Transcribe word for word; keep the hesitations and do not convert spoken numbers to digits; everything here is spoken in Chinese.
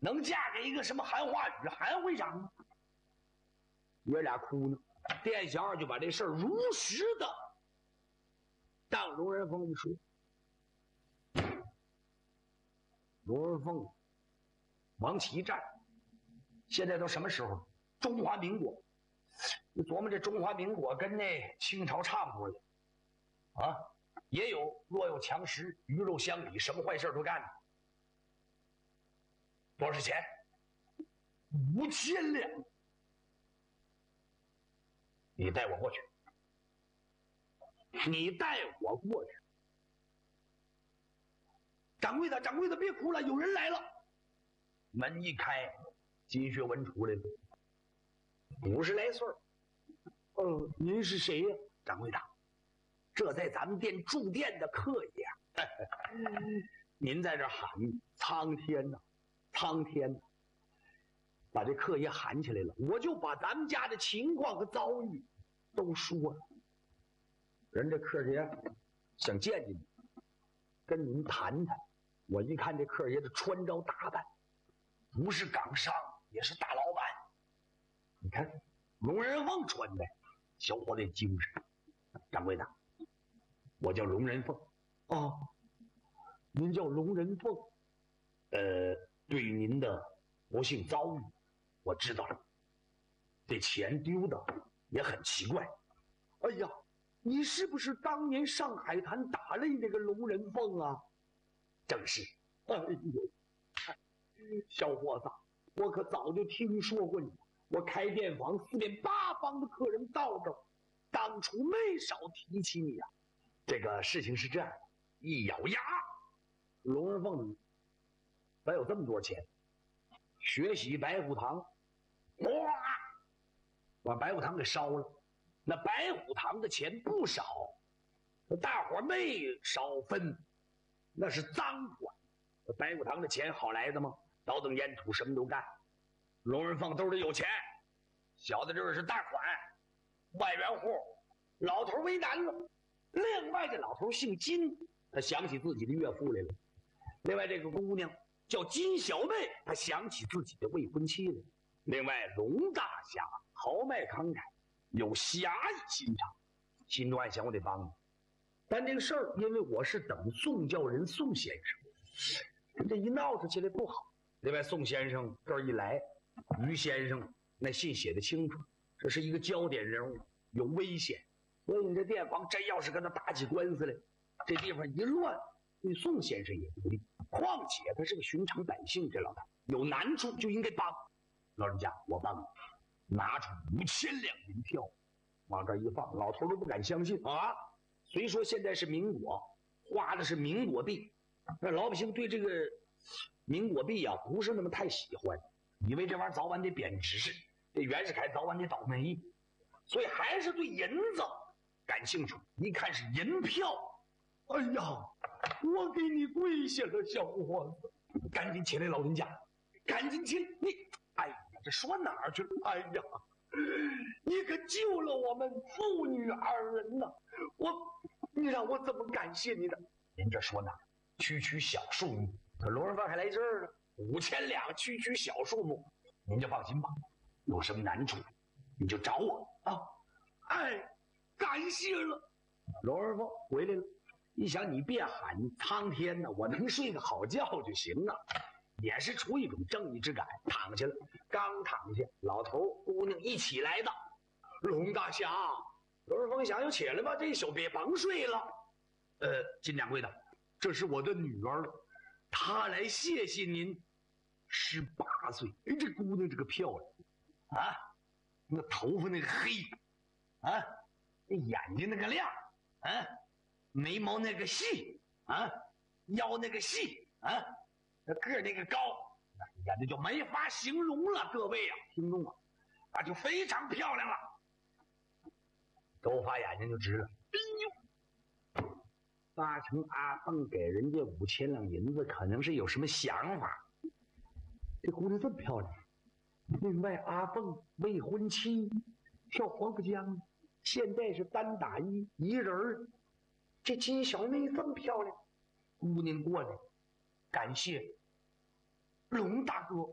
能嫁给一个什么韩化宇、韩会长呢？爷俩哭呢，店小二就把这事儿如实的当龙人凤一说。龙人凤往起一站，现在都什么时候？中华民国，你琢磨这中华民国跟那清朝差不多了啊，也有若有强食，鱼肉乡里，什么坏事都干。多少钱？五千两。你带我过去，你带我过去。掌柜的，掌柜的，别哭了，有人来了。门一开，金学文出来了，五十来岁。呃，您是谁呀？掌柜的，这在咱们店住店的客爷。您在这喊苍天呐，苍天呐！把这客爷喊起来了，我就把咱们家的情况和遭遇都说了。人这客爷想见见你，跟您谈谈。我一看这客爷的穿着打扮，不是港商也是大老板。你看龙人凤穿的，小伙子精神。掌柜的，我叫龙人凤。哦，您叫龙人凤。呃，对于您的不幸遭遇，我知道了。这钱丢的也很奇怪。哎呀，你是不是当年上海滩打擂那个龙人凤啊？正是。哎呦，小伙子，我可早就听说过你。我开店房，四面八方的客人到这儿，当初没少提起你啊。这个事情是这样，一咬牙，龙人凤咱有这么多钱，学习白虎堂，哇，把白虎堂给烧了。那白虎堂的钱不少，大伙没少分，那是赃款。白虎堂的钱好来的吗？倒腾烟土，什么都干。龙人凤兜里有钱，小的这是大款，外援户，老头为难了。另外这老头姓金，他想起自己的岳父来了。另外这个姑娘叫金小妹，她想起自己的未婚妻来。另外龙大侠豪迈慷慨，有侠义心肠，心中暗想我得帮你。但这个事儿，因为我是等宋教人宋先生，这一闹腾起来不好。另外宋先生这儿一来，于先生那信写的清楚，这是一个焦点人物，有危险。所以你这店房真要是跟他打起官司来，这地方一乱，对宋先生也不利。况且他是个寻常百姓，这老大有难处就应该帮。老人家，我帮你，拿出五千两银票，往这一放，老头都不敢相信啊！虽说现在是民国，花的是民国币，那老百姓对这个民国币啊不是那么太喜欢，以为这玩意儿早晚得贬值，这袁世凯早晚得倒霉，所以还是对银子感兴趣。一看是银票，哎呀，我给你跪下了，小伙子，赶紧起来，老人家，赶紧起来！你，哎呀，这说哪儿去了？哎呀，你可救了我们父女二人呐！我，你让我怎么感谢你呢？您这说哪儿？区区小数目，可龙人凤还来这儿了，五千两，区区小数目，您就放心吧。有什么难处，你就找我啊！哎，感谢了。龙人凤回来了，一想你别喊苍天呐，我能睡个好觉就行了。也是出一种正义之感，躺下了。刚躺下，老头姑娘一起来的。龙大侠，龙人凤想就起来吧，这宿别甭睡了。呃，金掌柜的，这是我的女儿，她来谢谢您。十八岁，哎，这姑娘这个漂亮啊，那头发那个黑啊，那眼睛那个亮啊，眉毛那个细啊，腰那个细啊。那个儿那个高，那那就没法形容了。各位啊，听众啊，那就非常漂亮了。都发眼睛就直了。哎呦，八成阿凤给人家五千两银子，可能是有什么想法。这姑娘这么漂亮，另外阿凤未婚妻，跳黄浦江，现在是单打一一人。这金小妹这么漂亮，姑娘过来。感谢龙大哥，